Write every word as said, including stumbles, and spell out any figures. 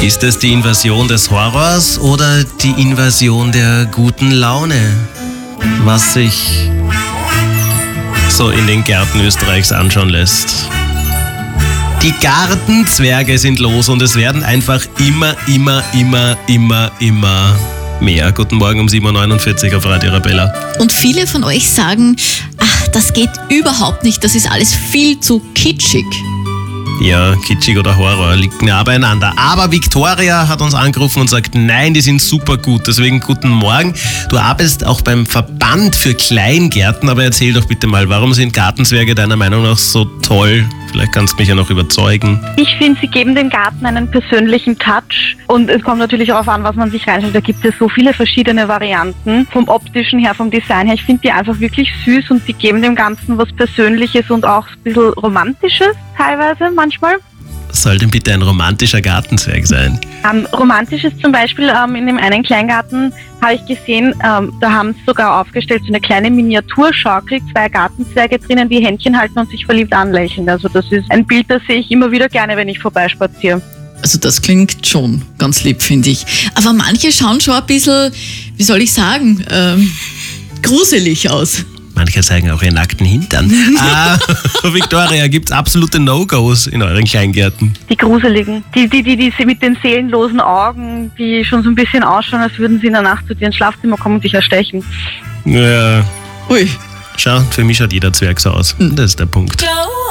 Ist es die Invasion des Horrors oder die Invasion der guten Laune, was sich so in den Gärten Österreichs anschauen lässt? Die Gartenzwerge sind los und es werden einfach immer, immer, immer, immer, immer mehr. Guten Morgen um sieben Uhr neunundvierzig auf Radio Arabella. Und viele von euch sagen, ach, das geht überhaupt nicht, das ist alles viel zu kitschig. Ja, kitschig oder Horror liegen nah beieinander. Aber Victoria hat uns angerufen und sagt, nein, die sind super gut. Deswegen guten Morgen. Du arbeitest auch beim Verband für Kleingärten, aber erzähl doch bitte mal, warum sind Gartenzwerge deiner Meinung nach so toll? Vielleicht kannst du mich ja noch überzeugen. Ich finde, sie geben dem Garten einen persönlichen Touch und es kommt natürlich darauf an, was man sich reinstellt. Da gibt es so viele verschiedene Varianten, vom optischen her, vom Design her. Ich finde die einfach wirklich süß und die geben dem Ganzen was Persönliches und auch ein bisschen Romantisches teilweise manchmal. Was soll denn bitte ein romantischer Gartenzwerg sein? Ähm, romantisches zum Beispiel ähm, in dem einen Kleingarten habe ich gesehen, ähm, da haben sie sogar aufgestellt so eine kleine Miniaturschaukel, zwei Gartenzwerge drinnen, die Händchen halten und sich verliebt anlächeln. Also das ist ein Bild, das sehe ich immer wieder gerne, wenn ich vorbeispaziere. Also das klingt schon ganz lieb, finde ich. Aber manche schauen schon ein bisschen, wie soll ich sagen, ähm, gruselig aus. Manche zeigen auch ihren nackten Hintern. ah, Victoria, gibt's absolute No-Gos in euren Kleingärten? Die gruseligen, die, die, die, die mit den seelenlosen Augen, die schon so ein bisschen ausschauen, als würden sie in der Nacht zu dir ins Schlafzimmer kommen und dich erstechen. Ja. Ui. Schau, für mich schaut jeder Zwerg so aus. Das ist der Punkt.